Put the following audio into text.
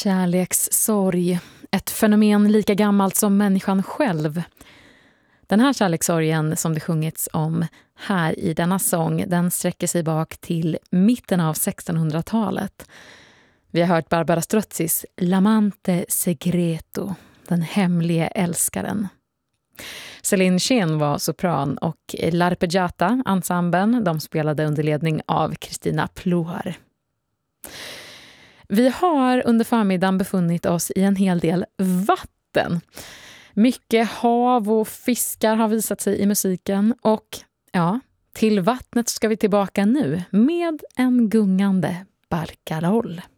Kärlekssorg, ett fenomen lika gammalt som människan själv. Den här kärlekssorgen som det sjungits om här i denna sång, den sträcker sig bak till mitten av 1600-talet. Vi har hört Barbara Strutzis L'amante segreto, den hemlige älskaren. Céline Schen var sopran och L'Arpeggiata, ensemblen, de spelade under ledning av Christina Ploar. Vi har under förmiddagen befunnit oss i en hel del vatten. Mycket hav och fiskar har visat sig i musiken och ja, till vattnet ska vi tillbaka nu med en gungande barcaroll.